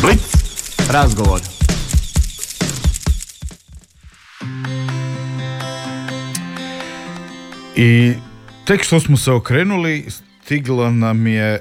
Blic razgovor. I tek što smo se okrenuli, stigla nam je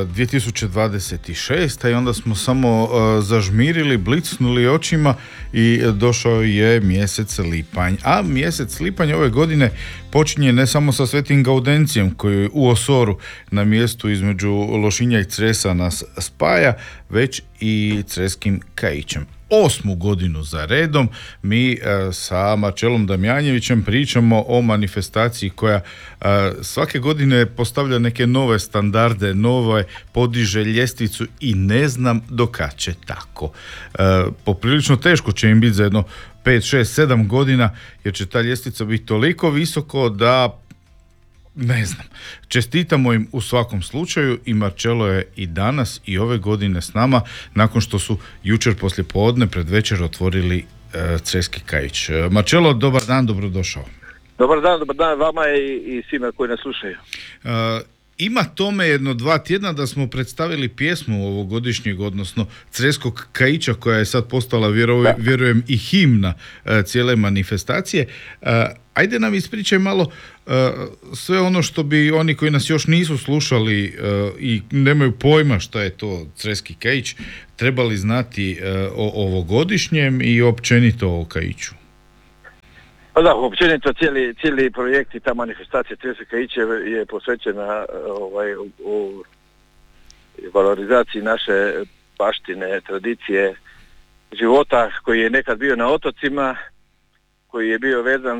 2026. i onda smo samo zažmirili, blicnuli očima i došao je mjesec lipanj. A mjesec lipanj ove godine počinje ne samo sa Svetim Gaudencijem koji u Osoru na mjestu između Lošinja i Cresa nas spaja, već i Creskim Kaićem. 8. godinu za redom mi sa Marčelom Damjanjevićem pričamo o manifestaciji koja svake godine postavlja neke nove standarde, nove podiže ljestvicu i ne znam do kad će tako. Poprilično teško će im biti za jedno 5, 6, 7 godina jer će ta ljestvica biti toliko visoko da ne znam. Čestitamo im u svakom slučaju i Marčelo je i danas i ove godine s nama nakon što su jučer poslijepodne pred večer otvorili Creski Kaić. Marčelo, dobar dan, dobrodošao. Dobar dan vama i svima koji nas slušaju. Ima tome jedno 2 tjedna da smo predstavili pjesmu ovogodišnjeg, odnosno Creskog Kaića koja je sad postala, vjerujem, i himna cijele manifestacije. Ajde nam ispričaj malo sve ono što bi oni koji nas još nisu slušali i nemaju pojma šta je to Creski Kaić trebali znati o ovogodišnjem i općenito o Kaiću. Pa da, općenito cijeli projekt i ta manifestacija Creski Kaić je posvećena u valorizaciji naše baštine, tradicije, života koji je nekad bio na otocima, koji je bio vezan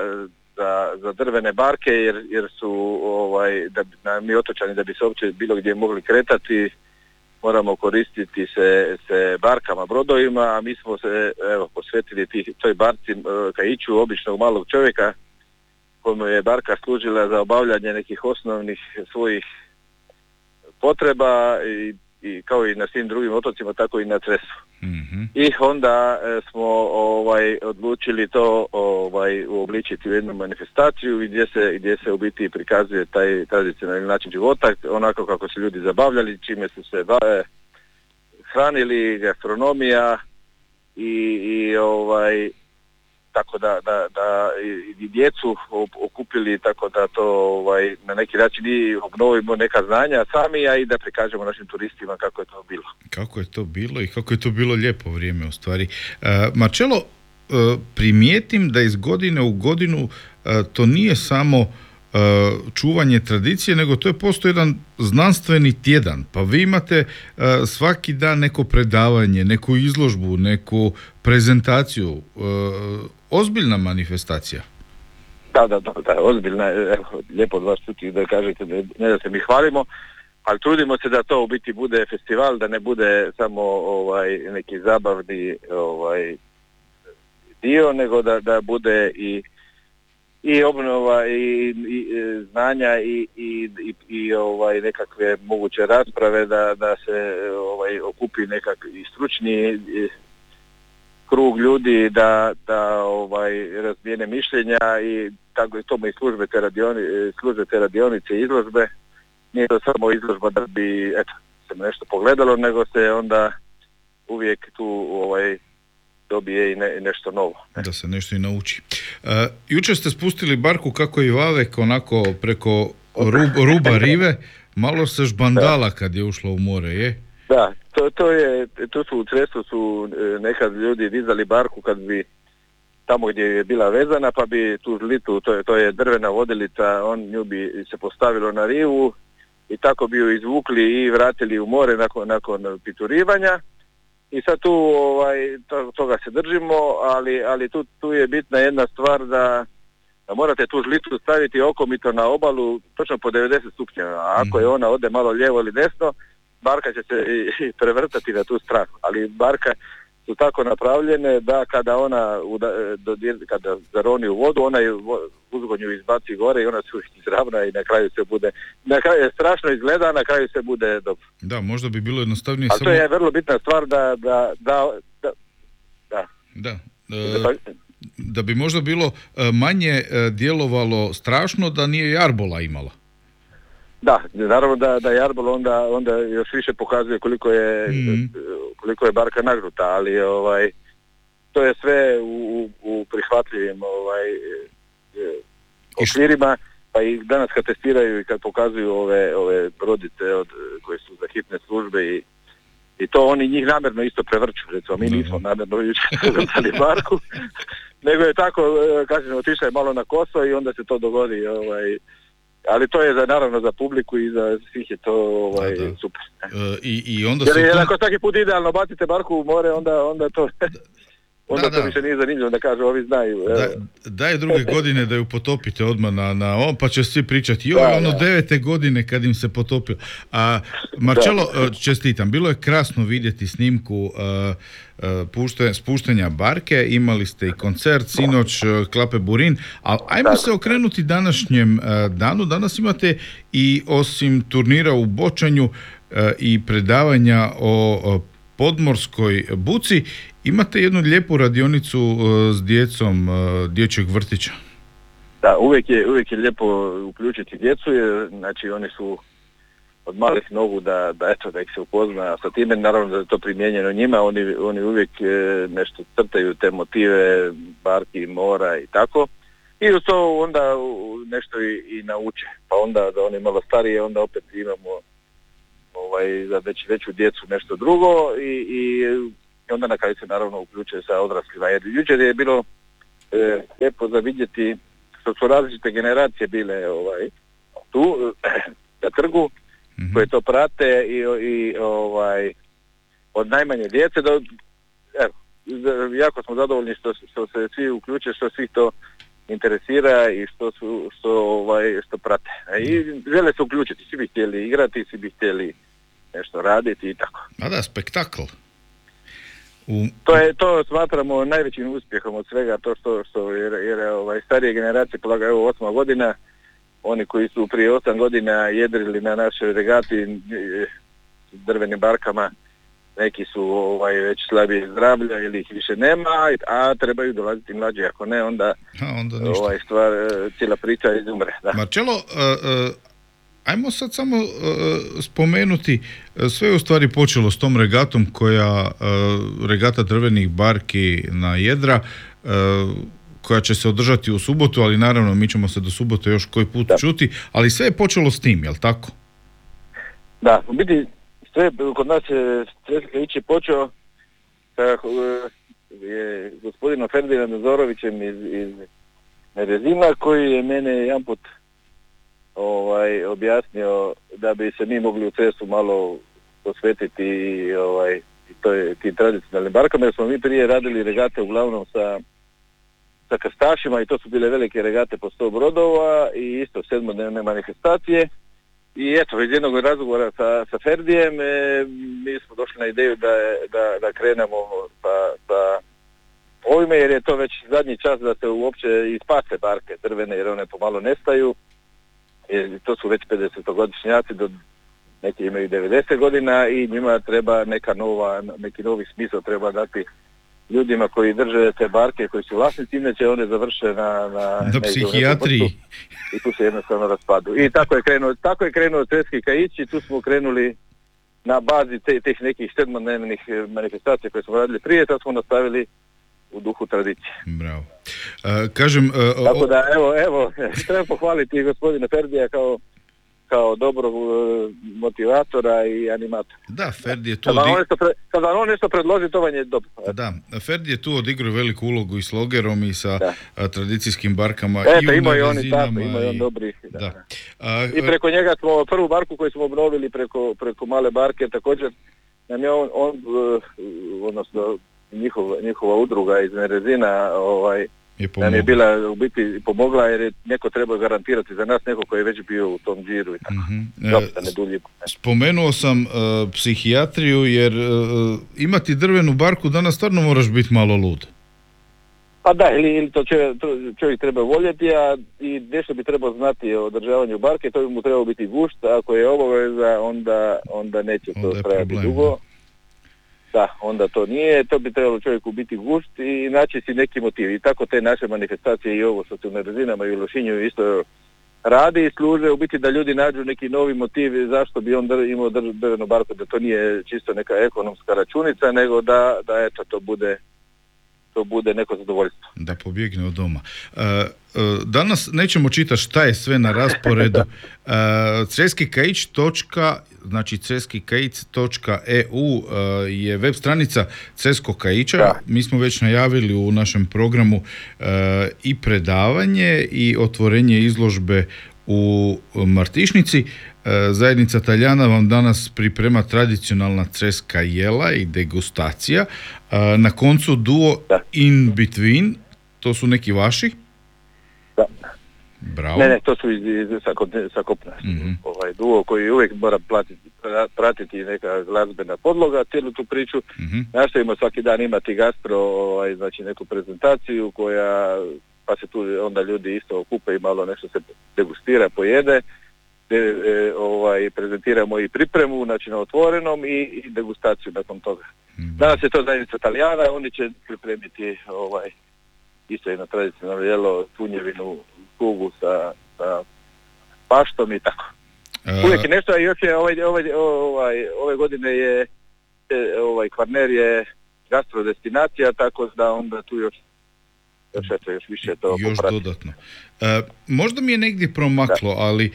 za drvene barke jer su mi otočani da bi se uopće bilo gdje mogli kretati moramo koristiti se barkama, brodovima, a mi smo se posvetili toj barci Kaiću običnog malog čovjeka kojemu je barka služila za obavljanje nekih osnovnih svojih potreba i kao i na svim drugim otocima, tako i na Cresu. Mm-hmm. I onda smo odlučili to uobličiti u jednu manifestaciju gdje se u biti prikazuje taj tradicionalni način života, onako kako su ljudi zabavljali, čime su se hranili, gastronomija i tako da i djecu okupili, tako da to na neki način i obnovimo neka znanja sami, a i da prikažemo našim turistima kako je to bilo. Kako je to bilo i kako je to bilo lijepo vrijeme u stvari. Marčelo, primijetim da iz godine u godinu to nije samo čuvanje tradicije, nego to je postoji jedan znanstveni tjedan, pa vi imate svaki dan neko predavanje, neku izložbu, neku prezentaciju, ozbiljna manifestacija. Da, ozbiljna, lijepo od vas čuti da kažete, ne da se mi hvalimo, ali trudimo se da to u biti bude festival, da ne bude samo neki zabavni dio, nego da bude i obnova i znanja i nekakve moguće rasprave, da se okupi nekakvi stručni krug ljudi, da razmijene mišljenja i tako i tome i služe te radionice i izložbe. Nije to samo izložba da bi se nešto pogledalo, nego se onda uvijek tu dobije i nešto novo. Da se nešto i nauči. Jučer ste spustili barku kako i Vavek, onako preko ruba rive, malo se žbandala kad je ušla u more, je? Da, tu su u Cresu su nekad ljudi dizali barku kad bi tamo gdje je bila vezana, pa bi tu žlitu, to je drvena vodilica, nju bi se postavilo na rivu i tako bi ju izvukli i vratili u more nakon piturivanja. I sad tu toga se držimo, ali tu je bitna jedna stvar da morate tu žlitu staviti okomito na obalu točno po 90 stupnjeva. A ako je ona ode malo lijevo ili desno, barka će se i prevrtati na tu stranu. Ali barka su tako napravljene da kada kada zaroni u vodu, ona je uzgonju izbaci gore i ona se izravna i na kraju je strašno izgleda, a na kraju se bude dobro. Da, možda bi bilo jednostavnije. Ali to je vrlo bitna stvar da bi možda bilo manje djelovalo strašno da nije jarbola imala. Da, naravno da jarbol onda još više pokazuje koliko je barka nagnuta, ali to je sve u prihvatljivim okvirima, pa i danas kad testiraju i kad pokazuju ove brodice koje su za hitne službe i to oni njih namjerno isto prevrću, recimo mi nismo namjerno prevrtali barku, nego je tako, kažem, otišao je malo na koso i onda se to dogodi, ali to je naravno za publiku i za svih je to super. I onda jer ako svaki put idealno bacite barku u more, onda to... Onda to više nije zanimljivo da kažu, ovi znaju. Daj druge godine da ju potopite odmah na on, pa će svi pričati, 9. godine kad im se potopio. Marcello, čestitam, bilo je krasno vidjeti snimku spuštanja barke, imali ste i koncert, sinoć, Klape Burin, ali ajmo se okrenuti današnjem danu. Danas imate i osim turnira u bočanju i predavanja o podmorskoj buci, imate jednu lijepu radionicu s djecom dječjeg vrtića. Da, uvijek je lijepo uključiti djecu, jer znači oni su od malih nogu da ih se upozna sa time, naravno da je to primijenjeno njima, oni uvijek nešto crtaju te motive barki, mora i tako. I uz to onda nešto i nauče, pa onda da oni malo starije, onda opet imamo za veću djecu nešto drugo i onda na kraju se naravno uključuje sa odraslima. Jer jučer je bilo lijepo za vidjeti što su različite generacije bile tu na trgu, koje to prate i od najmanje djece do jako smo zadovoljni što se svi uključe, što svih to interesira i što prate. I žele se uključiti, svi bi htjeli igrati, svi bi htjeli nešto raditi i tako. Da, spektakl. To smatramo najvećim uspjehom od svega, to što jer starije generacije, evo 8 godina, oni koji su prije 8 godina jedrili na našoj regati s drvenim barkama, neki su već slabije zdravlja ili ih više nema, a trebaju dolaziti mlađi, ako ne, onda stvar, cijela priča izumre. Da. Marcello, ajmo sad samo spomenuti, sve je u stvari počelo s tom regatom regata drvenih barki na Jedra, koja će se održati u subotu, ali naravno mi ćemo se do subote još koji put čuti, ali sve je počelo s tim, jel tako? Da, u biti sve kod nas je Cveskajić počeo je gospodinom Ferdinandom Zorovićem iz Nerezina, koji je mene jedan put objasnio da bi se mi mogli u cestu malo posvetiti i to je tim tradicionalnim barkama, jer smo mi prije radili regate uglavnom sa krstašima i to su bile velike regate po 100 brodova i isto 7-dnevne manifestacije. I eto, iz jednog razgovora sa Ferdijem mi smo došli na ideju da krenemo pa ovime, jer je to već zadnji čas da se uopće ispase barke drvene, jer one pomalo nestaju. Jer to su već 50-godišnjaci, neki imaju 90 godina i njima treba neki novi smisao treba dati ljudima koji drže te barke, koji su vlasnici, inače one završe na psihijatriji i tu se jednostavno raspadu. I tako je krenuo Cveski Kajić i tu smo krenuli na bazi tih nekih 7-dnevnih manifestacija koje smo radili prije, tad smo nastavili u duhu tradicije. Bravo. Tako da, evo, treba pohvaliti gospodina Ferdija kao dobrog motivatora i animatora. Da, Ferdi je tu... Kad vam on nešto predloži, to vam je dobro. Da, Ferdi je tu odigrao veliku ulogu i s logerom i sa tradicijskim barkama. Eto, imaju oni tako, imaju on dobrih. Da. I preko njega smo prvu barku koju smo obnovili preko male barke, također nam je odnosno njihova udruga iz Nerezina nam je bila u biti pomogla, jer je neko trebao garantirati za nas, neko koji je već bio u tom džiru i tako. Spomenuo sam psihijatriju, jer imati drvenu barku danas stvarno moraš biti malo lud. Pa da, ili to čovjek treba voljeti, a i nešto bi trebao znati o održavanju barke, to bi mu trebao biti gušt, ako je obaveza, onda neće to trajati dugo. Da, onda to nije, to bi trebalo čovjeku biti gušt i naći si neki motiv. I tako te naše manifestacije i ovo što su na Rezinama i u Lošinju isto radi i služe u biti da ljudi nađu neki novi motiv zašto bi on imao drvenu barku, da to nije čisto neka ekonomska računica, nego da eto, to bude neko zadovoljstvo. Da pobjegne od doma. Danas nećemo čitati šta je sve na rasporedu. creskikaić.eu je web stranica Creskog kaića. Da. Mi smo već najavili u našem programu i predavanje i otvorenje izložbe u Martišnici. Zajednica Taljana vam danas priprema tradicionalna creska jela i degustacija. Na koncu duo In Between, to su neki vaši? Da. Bravo. Ne, to su sa kopna. Mm-hmm. Duo koji uvijek mora pratiti neka glazbena podloga, cijelu tu priču. Mm-hmm. Nastavimo svaki dan imati gastro, znači neku prezentaciju koja, pa se tu onda ljudi isto okupe i malo nešto se degustira, pojede. Prezentiramo i pripremu, znači na otvorenom i degustaciju nakon toga. Mm-hmm. Danas je to zajednica Talijana, oni će pripremiti isto jedno tradicionalno jelo, tunjevinu, kugu sa paštom i tako. Uvijek je nešto, a još je ove godine je Kvarner je gastrodestinacija, tako da onda tu još više to još poprati. dodatno. Možda mi je negdje promaklo, ali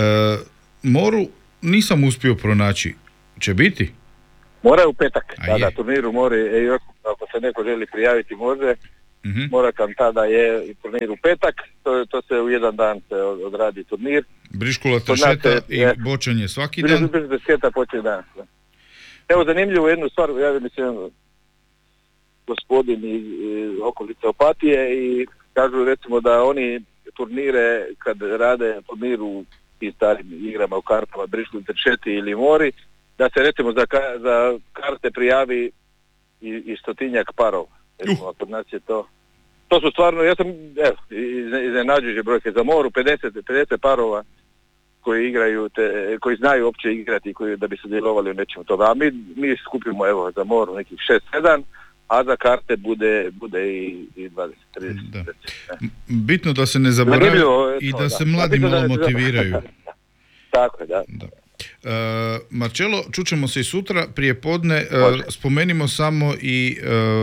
Moru nisam uspio pronaći. Će biti? Mora u petak, je. turnir u Mori, još ako se neko želi prijaviti može. Mm-hmm. Mora kam tada je turnir u petak, to se u jedan dan se odradi turnir. Briškula tršeta i bočanje svaki dan? Briškula počne danas. Evo zanimljivo jednu stvar, javio mi se gospodin iz okolice Opatije i kažu recimo da oni turnire, kad rade turnir u tim starim igrama u kartama, Briškuli tršeti ili Mori, da se recimo za karte prijavi i 100-tinjak parova. Kod nas je to su stvarno, ja sam iznenađujuće brojke za Moru, 50 parova koji igraju, koji znaju uopće igrati, koji da bi sudjelovali u nečemu toga. A mi skupimo evo za Moru nekih 6-7, a za karte bude i 20-30. Bitno da se ne zaboravi i da se mladi malo motiviraju. Tako je, da. Marcello, čućemo se i sutra prije podne. Spomenimo samo i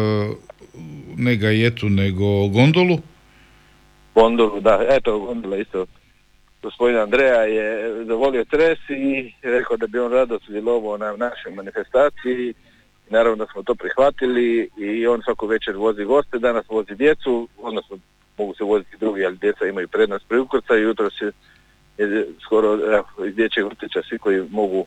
ne gajetu, nego gondolu. Gondolu, da. Eto, gondola isto. Gospodin Andreja je zavolio Cres i rekao da bi on rado sudjelovao na našoj manifestaciji. Naravno da smo to prihvatili i on svaku večer vozi goste, danas vozi djecu, odnosno mogu se voziti drugi, ali djeca imaju prednost pri ukrcaju. Jutros je skoro iz dječjeg vrtića svi koji mogu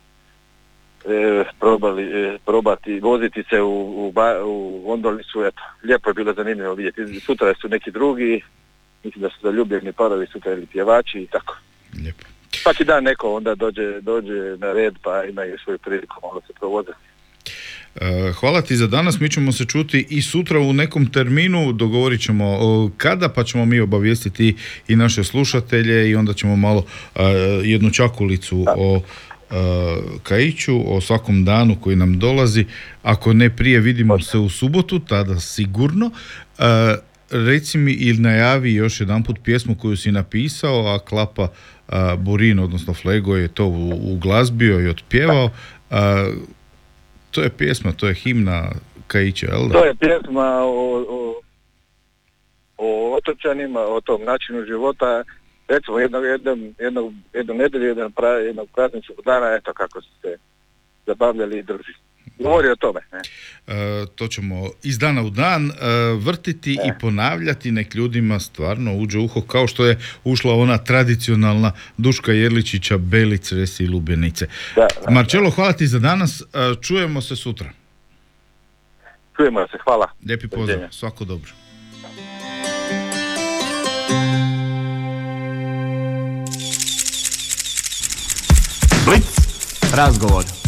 probati voziti se u gondoli su, eto, lijepo je bilo zanimljivo vidjeti. Sutra su neki drugi, mislim da su zaljubljeni parovi sutra ili pjevači i tako. Lijepo. Svaki dan neko onda dođe na red pa imaju svoju priliku malo se provoziti. Hvala ti za danas, mi ćemo se čuti i sutra u nekom terminu, dogovorit ćemo kada, pa ćemo mi obavijestiti i naše slušatelje i onda ćemo malo jednu čakulicu o Kaiću, o svakom danu koji nam dolazi. Ako ne prije, vidimo se u subotu, tada sigurno. Reci mi ili najavi još jedanput pjesmu koju si napisao, a Klapa Burin, odnosno Flego je to uglazbio i otpjevao. To je pjesma, to je himna Kaića, jel da? To je pjesma o otočanima, o tom načinu života. Recimo jednu nedjelju, jednog prazničkog dana, eto kako su se zabavljali i družili. Govori o tome. Ne? To ćemo iz dana u dan vrtiti i ponavljati, nek ljudima stvarno uđe u uho, kao što je ušla ona tradicionalna Duška Jerličića Beli Cresi i lubenice. Marcello, hvala ti za danas, čujemo se sutra. Čujemo se, hvala. Lijepi pozdrav, svako dobro. Blitz, razgovor.